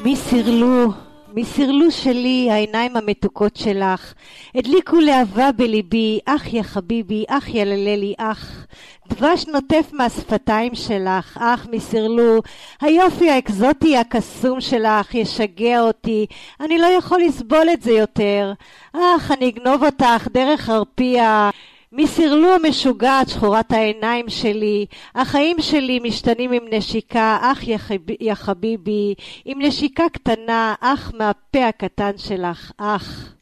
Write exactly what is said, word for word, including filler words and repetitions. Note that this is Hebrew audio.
מי סרלו, מי סרלו שלי העיניים המתוקות שלך, הדליקו להבה בליבי, אח יא חביבי, אח יא לללי, אח. דבש נוטף מהשפתיים שלך, אח מי סרלו, היופי האקזוטי הקסום שלך ישגע אותי, אני לא יכול לסבול את זה יותר. אח, אני אגנוב אותך דרך הרפיע. מי סרלו המשוגעת שחורת העיניים שלי, החיים שלי משתנים עם נשיקה, אח יא חב- יא חביבי, עם נשיקה קטנה, אח מהפה הקטן שלך, אח.